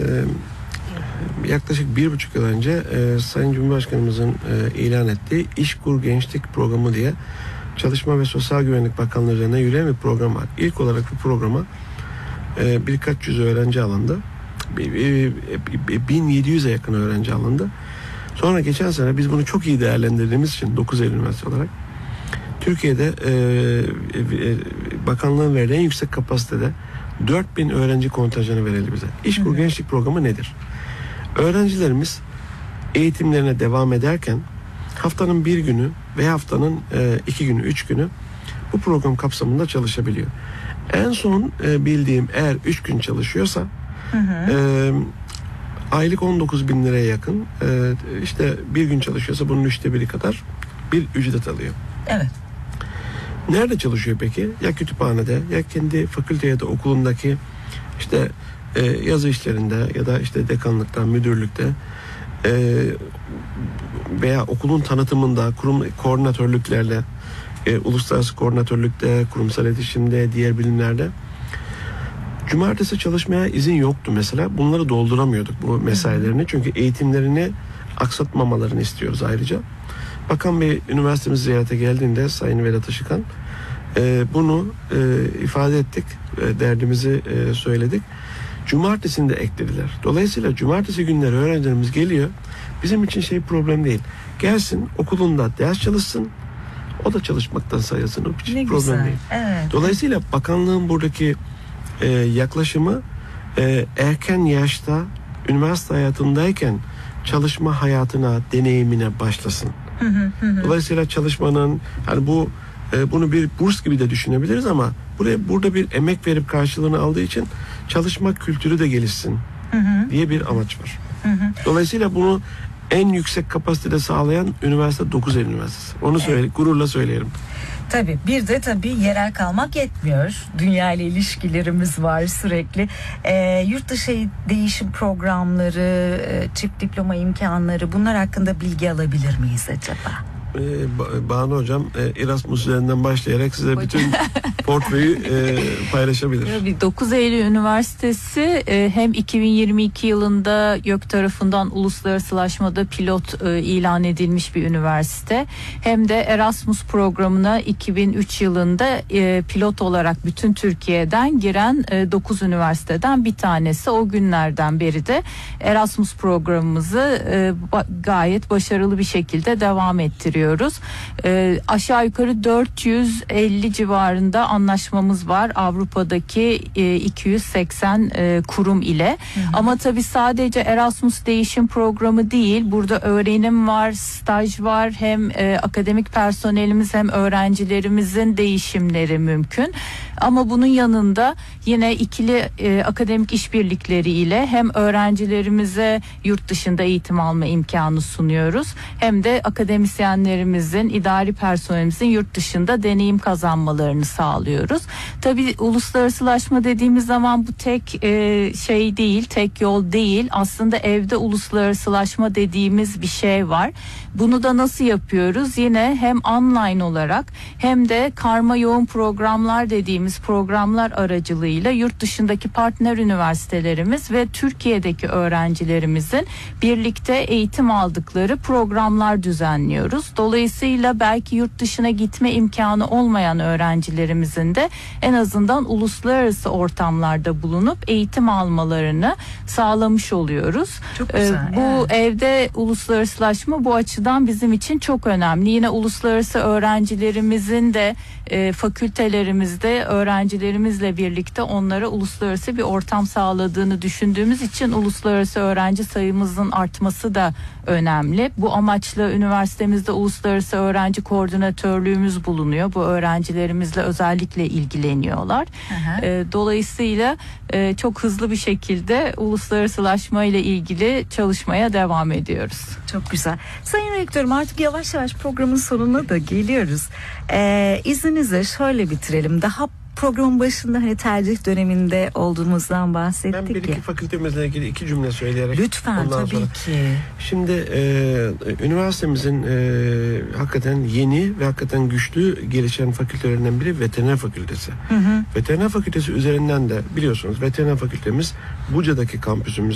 yaklaşık 1,5 yıl önce Sayın Cumhurbaşkanımızın ilan ettiği İşkur Gençlik Programı diye Çalışma ve Sosyal Güvenlik Bakanlığı üzerine yürüyen bir program var. İlk olarak bu programa birkaç yüz öğrenci alındı. 1700'e yakın öğrenci alındı. Sonra geçen sene biz bunu çok iyi değerlendirdiğimiz için 9 Eylül Üniversitesi olarak Türkiye'de bakanlığın verdiği en yüksek kapasitede 4000 öğrenci kontenjanı verildi bize. İşkur Gençlik Programı nedir? Öğrencilerimiz eğitimlerine devam ederken haftanın bir günü veya haftanın 2 günü, 3 günü bu program kapsamında çalışabiliyor. En son bildiğim eğer 3 gün çalışıyorsa aylık 19.000 liraya yakın, işte bir gün çalışıyorsa bunun 1/3 kadar bir ücret alıyor. Evet. Nerede çalışıyor peki? Ya kütüphanede, ya kendi fakülte ya da okulundaki işte yazı işlerinde ya da işte dekanlıkta, müdürlükte veya okulun tanıtımında, kurum koordinatörlüklerle, uluslararası koordinatörlükte, kurumsal iletişimde, diğer bilimlerde. Cumartesi çalışmaya izin yoktu mesela. Bunları dolduramıyorduk bu mesailerini. Çünkü eğitimlerini aksatmamalarını istiyoruz ayrıca. Bakan Bey üniversitemizi ziyarete geldiğinde Sayın Vedat Işıkhan bunu ifade ettik. Derdimizi söyledik. Cumartesini de eklediler. Dolayısıyla cumartesi günleri öğrencilerimiz geliyor. Bizim için problem değil. Gelsin okulunda ders çalışsın. O da çalışmaktan sayılsın. O hiç problem güzel. değil. Evet. Dolayısıyla bakanlığın buradaki yaklaşımı erken yaşta üniversite hayatındayken çalışma hayatına, deneyimine başlasın. Dolayısıyla çalışmanın bunu bir burs gibi de düşünebiliriz ama burada bir emek verip karşılığını aldığı için çalışma kültürü de gelişsin diye bir amaç var. Dolayısıyla bunu en yüksek kapasitede sağlayan üniversite 9 Eylül Üniversitesi. Onu gururla söyleyelim. Tabii bir de yerel kalmak yetmiyor. Dünya ile ilişkilerimiz var sürekli. Yurt dışı değişim programları, çift diploma imkanları, bunlar hakkında bilgi alabilir miyiz acaba? Banu Hocam Erasmus üzerinden başlayarak size bütün portföyü paylaşabilir. Tabii 9 Eylül Üniversitesi hem 2022 yılında YÖK tarafından uluslararasılaşmada pilot ilan edilmiş bir üniversite, hem de Erasmus programına 2003 yılında pilot olarak bütün Türkiye'den giren 9 üniversiteden bir tanesi. O günlerden beri de Erasmus programımızı gayet başarılı bir şekilde devam ettiriyoruz. Aşağı yukarı 450 civarında anlaşmamız var Avrupa'daki 280 kurum ile. Ama tabii sadece Erasmus değişim programı değil, burada öğrenim var, staj var, hem akademik personelimiz hem öğrencilerimizin değişimleri mümkün. Ama bunun yanında yine ikili akademik işbirlikleri ile hem öğrencilerimize yurt dışında eğitim alma imkanı sunuyoruz, hem de akademisyenlerimizin, idari personelimizin yurt dışında deneyim kazanmalarını sağlıyoruz. Tabii uluslararasılaşma dediğimiz zaman bu tek değil, tek yol değil. Aslında evde uluslararasılaşma dediğimiz bir şey var. Bunu da nasıl yapıyoruz? Yine hem online olarak hem de karma yoğun programlar dediğimiz programlar aracılığıyla yurt dışındaki partner üniversitelerimiz ve Türkiye'deki öğrencilerimizin birlikte eğitim aldıkları programlar düzenliyoruz. Dolayısıyla belki yurt dışına gitme imkanı olmayan öğrencilerimizin de en azından uluslararası ortamlarda bulunup eğitim almalarını sağlamış oluyoruz. Çok güzel. Bu evde uluslararasılaşma bu açıdan bizim için çok önemli. Yine uluslararası öğrencilerimizin de fakültelerimizde öğrencilerimizle birlikte onlara uluslararası bir ortam sağladığını düşündüğümüz için uluslararası öğrenci sayımızın artması da önemli. Bu amaçla üniversitemizde uluslararası öğrenci koordinatörlüğümüz bulunuyor. Bu öğrencilerimizle özellikle ilgileniyorlar. Dolayısıyla çok hızlı bir şekilde uluslararasılaşma ile ilgili çalışmaya devam ediyoruz. Çok güzel. Sayın Rektörüm, artık yavaş yavaş programın sonuna da geliyoruz. İzninizle şöyle bitirelim. Daha programın başında tercih döneminde olduğumuzdan bahsettik. Ben bir iki fakültemizle ilgili 2 cümle söyleyerek. Lütfen, tabii ki. Şimdi üniversitemizin hakikaten yeni ve hakikaten güçlü gelişen fakültelerinden biri Veteriner Fakültesi. Veteriner Fakültesi üzerinden de biliyorsunuz Veteriner Fakültemiz Buca'daki kampüsümüz